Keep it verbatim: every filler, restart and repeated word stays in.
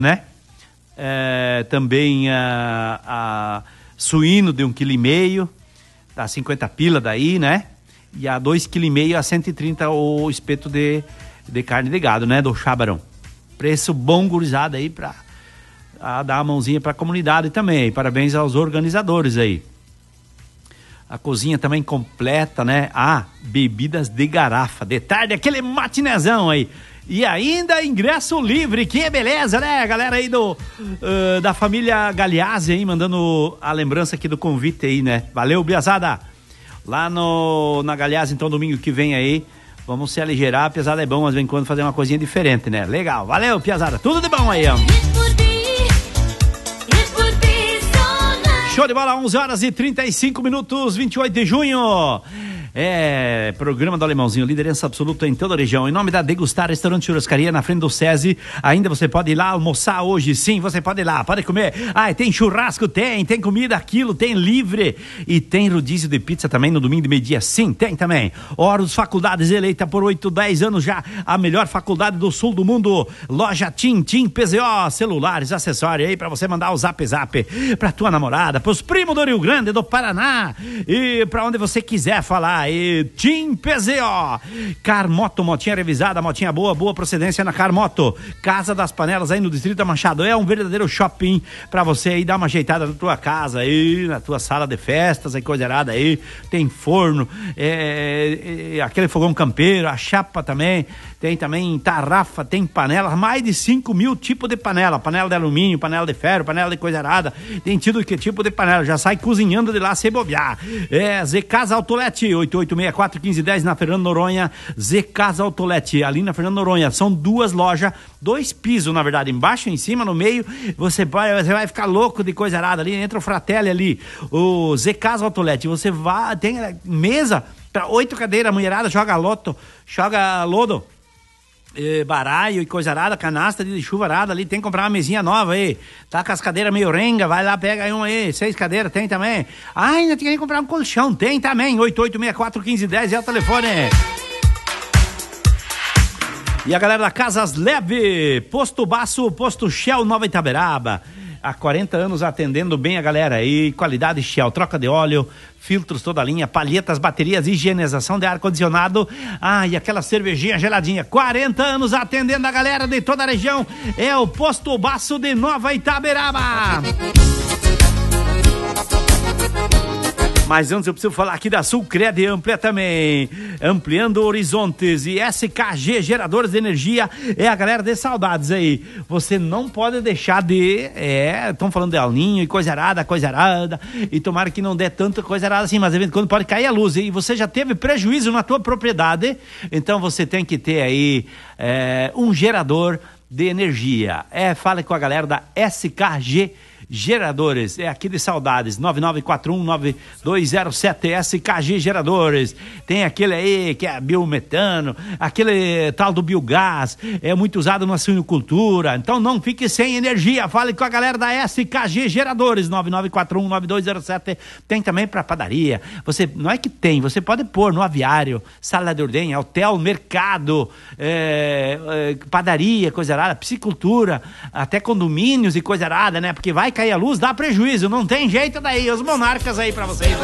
né? É, também a, a suíno de um quilo e meio, dá cinquenta pila daí, né? E a dois quilo e meio a cento e trinta o espeto de, de carne de gado, né? Do Chabarão. Preço bom, gurizada, aí pra a dar a mãozinha pra comunidade também. Parabéns aos organizadores aí. A cozinha também completa, né? Ah, bebidas de garrafa. De tarde, aquele matinezão aí. E ainda ingresso livre, que beleza, né? A galera aí do, uh, da família Galeazzi aí, mandando a lembrança aqui do convite aí, né? Valeu, Biazada! Lá no, na Galeazzi, então, domingo que vem aí, vamos se aligerar, apesar é bom, mas vem quando fazer uma coisinha diferente, né? Legal, valeu, Piazada! Tudo de bom aí, ó! Show de bola, onze horas e trinta e cinco minutos, vinte e oito de junho. É, programa do Alemãozinho, liderança absoluta em toda a região. Em nome da Degustar Restaurante Churrascaria, na frente do SESI. Ainda você pode ir lá almoçar hoje, sim, você pode ir lá, pode comer. Ah, tem churrasco, tem, tem comida, aquilo, tem livre. E tem rodízio de pizza também no domingo de meio-dia, sim, tem também. Horus Faculdades, eleita por oito, dez anos já, a melhor faculdade do sul do mundo. Loja Tim Tim P Z O, celulares, acessórios aí pra você mandar o zap zap pra tua namorada, pros primos do Rio Grande, do Paraná e pra onde você quiser falar. E Tim P Z O, Carmoto, motinha revisada, motinha boa, boa procedência na Carmoto. Casa das Panelas aí no Distrito da Machado, é um verdadeiro shopping pra você aí dar uma ajeitada na tua casa aí, na tua sala de festas aí, coisa errada aí, tem forno, é, é, aquele fogão campeiro, a chapa também, tem também tarrafa, tem panela, mais de cinco mil tipos de panela, panela de alumínio, panela de ferro, panela de coisa errada, tem tido que tipo de panela, já sai cozinhando de lá sem bobear. É, Z Casa Outlet, oito oito seis quatro um cinco um zero na Fernando Noronha, Z Casa Outlet, ali na Fernando Noronha, são duas lojas, dois pisos na verdade, embaixo e em cima, no meio, você vai, você vai ficar louco de coisa errada ali, entra o Fratelli ali, o Z Casa Outlet, você vai, tem mesa para oito cadeiras, mulherada, joga loto, joga lodo, E, baralho e coisa arada, canasta de chuva arada ali, tem que comprar uma mesinha nova aí, tá com as cadeiras meio renga, vai lá, pega aí uma aí, seis cadeiras, tem também. Ah, ainda tem que comprar um colchão, tem também, oito oito seis quatro um cinco um zero é o telefone. E a galera da Casas Leve, Posto Baço, Posto Shell Nova Itaberaba, há quarenta anos atendendo bem a galera aí, qualidade Shell, troca de óleo, filtros toda a linha, palhetas, baterias, higienização de ar-condicionado, ah, e aquela cervejinha geladinha, quarenta anos atendendo a galera de toda a região, é o Posto Baço de Nova Itaberaba. Mas antes eu preciso falar aqui da Sulcred Amplia também, ampliando horizontes, e S K G Geradores de Energia, é a galera de saudades aí, você não pode deixar de, é, estão falando de El Ninho e coisa arada, coisa arada, e tomara que não dê tanta coisa arada assim, mas de vez em quando pode cair a luz, e você já teve prejuízo na tua propriedade, então você tem que ter aí é, um gerador de energia, é, fale com a galera da S K G Geradores, é aqui de saudades, nove nove quatro um nove dois zero sete, S K G Geradores, tem aquele aí que é biometano, aquele tal do biogás, é muito usado na suinocultura, então não fique sem energia, fale com a galera da S K G Geradores, nove nove quatro um nove dois zero sete, tem também para padaria, você, não é que tem, você pode pôr no aviário, sala de ordenha, hotel, mercado, é, é, padaria, coisa arada, piscicultura, até condomínios e coisa arada, né, porque vai cair a luz, dá prejuízo, não tem jeito daí, os monarcas aí pra vocês.